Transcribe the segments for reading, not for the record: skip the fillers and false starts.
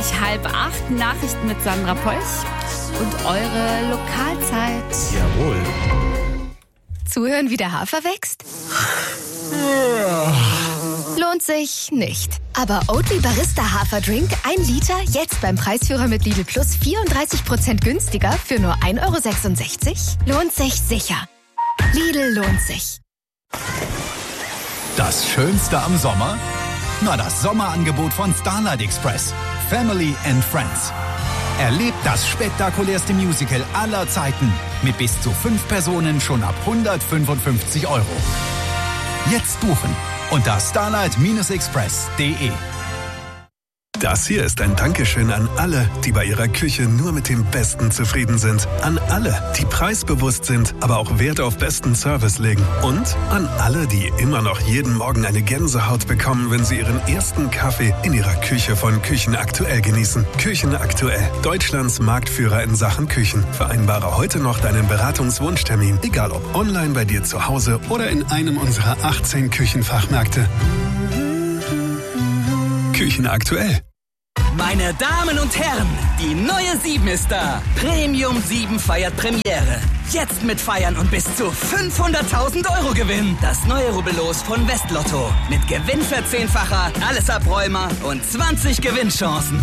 gleich 7:30 Nachrichten mit Sandra Polch und eure Lokalzeit. Jawohl. Zuhören, wie der Hafer wächst? Lohnt sich nicht. Aber Oatly Barista Haferdrink 1 Liter jetzt beim Preisführer mit Lidl Plus 34% günstiger für nur 1,66 €? Lohnt sich sicher. Lidl lohnt sich. Das Schönste am Sommer? Na, das Sommerangebot von Starlight Express. Family and Friends. Erlebt das spektakulärste Musical aller Zeiten mit bis zu 5 Personen schon ab 155 €. Jetzt buchen unter starlight-express.de. Das hier ist ein Dankeschön an alle, die bei ihrer Küche nur mit dem Besten zufrieden sind. An alle, die preisbewusst sind, aber auch Wert auf besten Service legen. Und an alle, die immer noch jeden Morgen eine Gänsehaut bekommen, wenn sie ihren ersten Kaffee in ihrer Küche von Küchen Aktuell genießen. Küchen Aktuell, Deutschlands Marktführer in Sachen Küchen. Vereinbare heute noch deinen Beratungswunschtermin, egal ob online bei dir zu Hause oder in einem unserer 18 Küchenfachmärkte. Küchen Aktuell. Meine Damen und Herren, die neue 7 ist da. Premium 7 feiert Premiere. Jetzt mit Feiern und bis zu 500.000 € Gewinn. Das neue Rubbellos von Westlotto. Mit Gewinnverzehnfacher, alles Abräumer und 20 Gewinnchancen.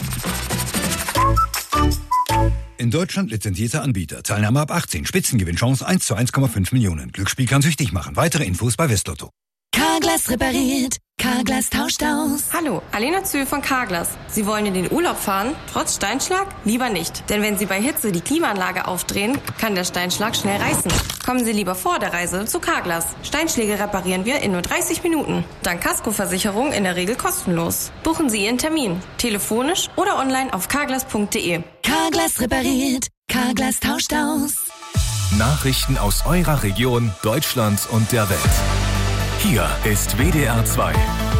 In Deutschland lizenzierter Anbieter. Teilnahme ab 18. Spitzengewinnchance 1 zu 1,5 Millionen. Glücksspiel kann süchtig machen. Weitere Infos bei Westlotto. Carglass repariert. Carglass tauscht aus. Hallo, Alena Zühl von Carglass. Sie wollen in den Urlaub fahren? Trotz Steinschlag? Lieber nicht. Denn wenn Sie bei Hitze die Klimaanlage aufdrehen, kann der Steinschlag schnell reißen. Kommen Sie lieber vor der Reise zu Carglass. Steinschläge reparieren wir in nur 30 Minuten. Dank Kaskoversicherung in der Regel kostenlos. Buchen Sie Ihren Termin. Telefonisch oder online auf carglass.de. Carglass repariert. Carglass tauscht aus. Nachrichten aus eurer Region, Deutschland und der Welt. Hier ist WDR 2.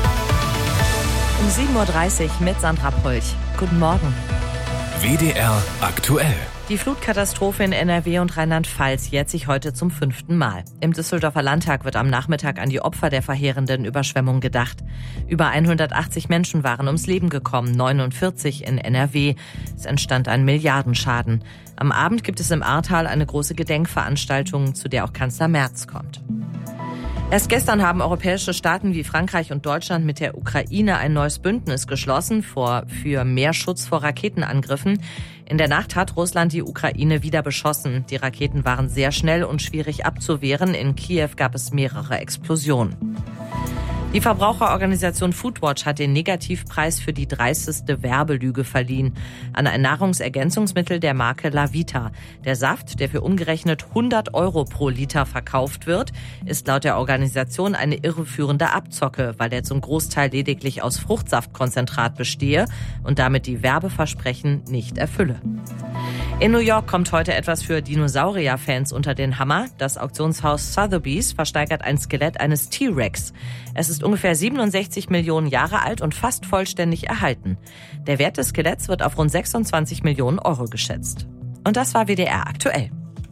Um 7:30 Uhr mit Sandra Polch. Guten Morgen. WDR aktuell. Die Flutkatastrophe in NRW und Rheinland-Pfalz jährt sich heute zum 5. Mal. Im Düsseldorfer Landtag wird am Nachmittag an die Opfer der verheerenden Überschwemmung gedacht. Über 180 Menschen waren ums Leben gekommen, 49 in NRW. Es entstand ein Milliardenschaden. Am Abend gibt es im Ahrtal eine große Gedenkveranstaltung, zu der auch Kanzler Merz kommt. Erst gestern haben europäische Staaten wie Frankreich und Deutschland mit der Ukraine ein neues Bündnis geschlossen für mehr Schutz vor Raketenangriffen. In der Nacht hat Russland die Ukraine wieder beschossen. Die Raketen waren sehr schnell und schwierig abzuwehren. In Kiew gab es mehrere Explosionen. Die Verbraucherorganisation Foodwatch hat den Negativpreis für die dreisteste Werbelüge verliehen an ein Nahrungsergänzungsmittel der Marke Lavita. Der Saft, der für umgerechnet 100 € pro Liter verkauft wird, ist laut der Organisation eine irreführende Abzocke, weil er zum Großteil lediglich aus Fruchtsaftkonzentrat bestehe und damit die Werbeversprechen nicht erfülle. In New York kommt heute etwas für Dinosaurier-Fans unter den Hammer. Das Auktionshaus Sotheby's versteigert ein Skelett eines T-Rex. Es ist ungefähr 67 Millionen Jahre alt und fast vollständig erhalten. Der Wert des Skeletts wird auf rund 26 Millionen € geschätzt. Und das war WDR aktuell.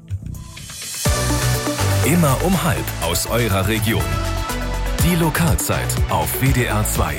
Immer um 12:30 aus eurer Region. Die Lokalzeit auf WDR 2.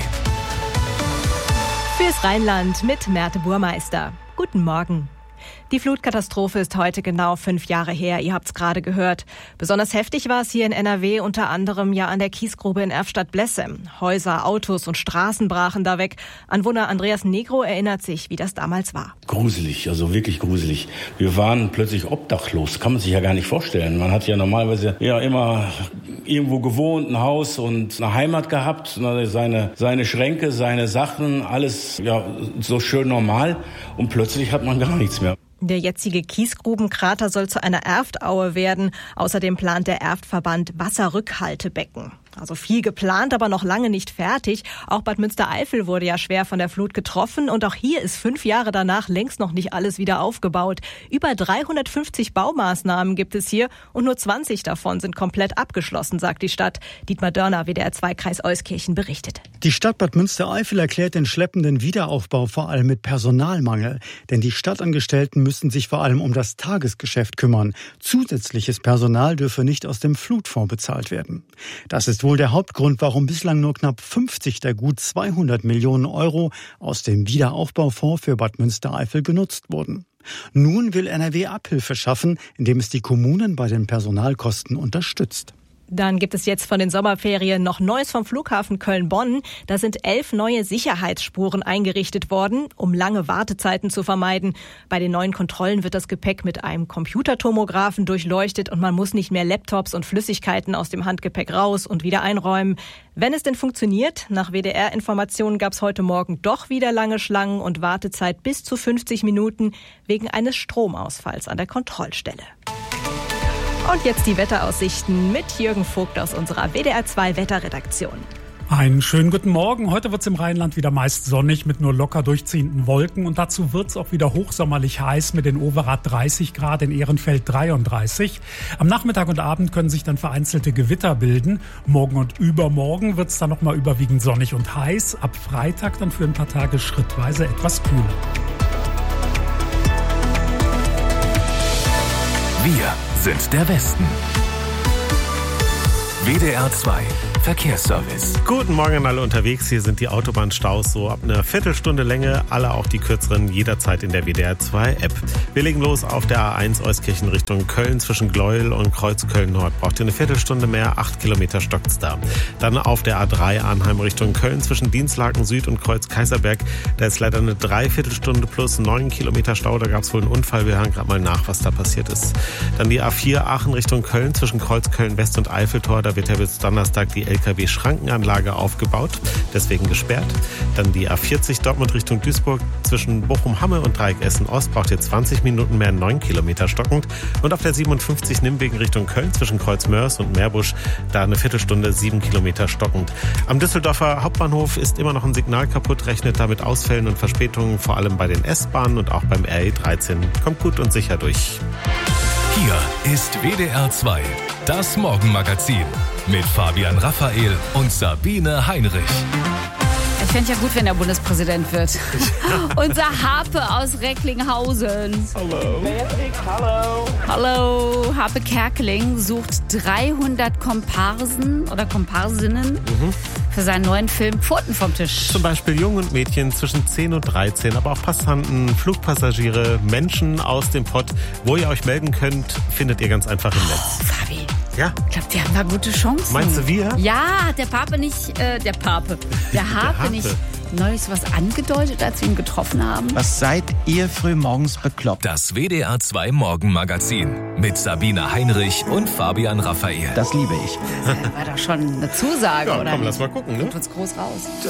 Fürs Rheinland mit Merte Burmeister. Guten Morgen. Die Flutkatastrophe ist heute genau 5 Jahre her, ihr habt's gerade gehört. Besonders heftig war es hier in NRW, unter anderem ja an der Kiesgrube in Erftstadt-Blesse. Häuser, Autos und Straßen brachen da weg. Anwohner Andreas Negro erinnert sich, wie das damals war. Gruselig, also wirklich gruselig. Wir waren plötzlich obdachlos, kann man sich ja gar nicht vorstellen. Man hat ja normalerweise ja immer irgendwo gewohnt, ein Haus und eine Heimat gehabt, seine Schränke, seine Sachen, alles ja so schön normal und plötzlich hat man gar nichts mehr. Der jetzige Kiesgrubenkrater soll zu einer Erftaue werden. Außerdem plant der Erftverband Wasserrückhaltebecken. Also viel geplant, aber noch lange nicht fertig. Auch Bad Münstereifel wurde ja schwer von der Flut getroffen. Und auch hier ist 5 Jahre danach längst noch nicht alles wieder aufgebaut. Über 350 Baumaßnahmen gibt es hier und nur 20 davon sind komplett abgeschlossen, sagt die Stadt. Dietmar Dörner, WDR 2 Kreis Euskirchen, berichtet. Die Stadt Bad Münstereifel erklärt den schleppenden Wiederaufbau vor allem mit Personalmangel. Denn die Stadtangestellten müssten sich vor allem um das Tagesgeschäft kümmern. Zusätzliches Personal dürfe nicht aus dem Flutfonds bezahlt werden. Das ist wohl der Hauptgrund, warum bislang nur knapp 50 der gut 200 Millionen Euro aus dem Wiederaufbaufonds für Bad Münstereifel genutzt wurden. Nun will NRW Abhilfe schaffen, indem es die Kommunen bei den Personalkosten unterstützt. Dann gibt es jetzt von den Sommerferien noch Neues vom Flughafen Köln-Bonn. Da sind 11 neue Sicherheitsspuren eingerichtet worden, um lange Wartezeiten zu vermeiden. Bei den neuen Kontrollen wird das Gepäck mit einem Computertomographen durchleuchtet und man muss nicht mehr Laptops und Flüssigkeiten aus dem Handgepäck raus und wieder einräumen. Wenn es denn funktioniert, nach WDR-Informationen gab es heute Morgen doch wieder lange Schlangen und Wartezeit bis zu 50 Minuten wegen eines Stromausfalls an der Kontrollstelle. Und jetzt die Wetteraussichten mit Jürgen Vogt aus unserer WDR2 Wetterredaktion. Einen schönen guten Morgen. Heute wird es im Rheinland wieder meist sonnig mit nur locker durchziehenden Wolken. Und dazu wird es auch wieder hochsommerlich heiß mit in Overath 30 Grad, in Ehrenfeld 33. Am Nachmittag und Abend können sich dann vereinzelte Gewitter bilden. Morgen und übermorgen wird es dann nochmal überwiegend sonnig und heiß. Ab Freitag dann für ein paar Tage schrittweise etwas kühler. Wir sind der Westen. WDR 2 Verkehrsservice. Guten Morgen an alle unterwegs. Hier sind die Autobahnstaus so ab einer Viertelstunde Länge. Alle auch die kürzeren jederzeit in der WDR 2 App. Wir legen los auf der A1 Euskirchen Richtung Köln zwischen Gleuel und Kreuz Köln Nord. Braucht ihr eine Viertelstunde mehr, 8 Kilometer stockt's da. Dann auf der A3 Arnheim Richtung Köln zwischen Dienstlaken Süd und Kreuz Kaiserberg. Da ist leider eine Dreiviertelstunde plus 9 Kilometer Stau. Da gab's wohl einen Unfall. Wir hören gerade mal nach, was da passiert ist. Dann die A4 Aachen Richtung Köln zwischen Kreuz Köln West und Eiffeltor. Da wird ja bis Donnerstag die LKW-Schrankenanlage aufgebaut, deswegen gesperrt. Dann die A40 Dortmund Richtung Duisburg zwischen Bochum-Hamme und Dreieck Essen-Ost braucht ihr 20 Minuten mehr, 9 Kilometer stockend. Und auf der 57 Nimwegen Richtung Köln zwischen Kreuzmörs und Meerbusch, da eine Viertelstunde, 7 Kilometer stockend. Am Düsseldorfer Hauptbahnhof ist immer noch ein Signal kaputt, rechnet damit Ausfällen und Verspätungen, vor allem bei den S-Bahnen und auch beim RE13. Kommt gut und sicher durch. Hier ist WDR 2, das Morgenmagazin mit Fabian Raphael und Sabine Heinrich. Ich fände ja gut, wenn er Bundespräsident wird. Unser Harpe aus Recklinghausen. Hallo. Hallo. Harpe Kerkeling sucht 300 Komparsen oder Komparsinnen für seinen neuen Film Pfoten vom Tisch. Zum Beispiel Jungen und Mädchen zwischen 10 und 13, aber auch Passanten, Flugpassagiere, Menschen aus dem Pott. Wo ihr euch melden könnt, findet ihr ganz einfach im Netz. Fabi. Ja? Ich glaube, wir haben da gute Chancen. Meinst du wir? Ja, hat der Harpe nicht neulich was angedeutet, als wir ihn getroffen haben? Was seid ihr frühmorgens bekloppt? Das WDR 2 Morgenmagazin mit Sabine Heinrich und Fabian Raphael. Das liebe ich. Das war doch schon eine Zusage, ja, oder? Komm, lass mal gucken, ne? Kommt uns groß raus.